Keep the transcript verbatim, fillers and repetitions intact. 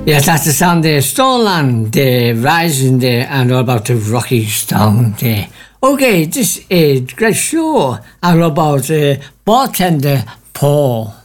Yes, that's the song there, Stoneland, the Rising there, and all about the Rocky Stone there. Okay, this is a great show, and about uh, bartender Paul.